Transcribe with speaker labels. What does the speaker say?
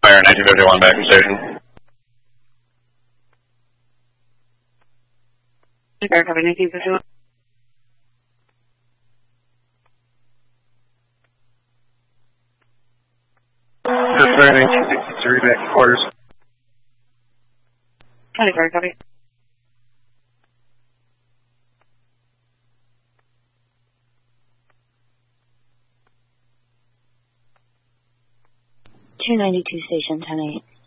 Speaker 1: Fire 1951 back from station.
Speaker 2: Fire copy 1951.
Speaker 1: Fire 1963 back to quarters.
Speaker 2: 24 copy.
Speaker 3: .292 station 10-8.